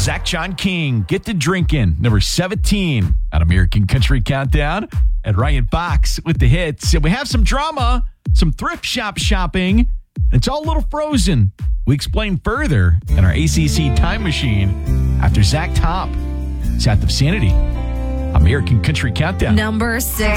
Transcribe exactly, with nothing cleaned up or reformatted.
Zach John King, Get to Drinking, number seventeen on American Country Countdown. And Ryan Fox with the hits. And we have some drama, some thrift shop shopping. It's all a little frozen. We explain further in our A C C Time Machine after Zach Top, South of Sanity, American Country Countdown. Number six.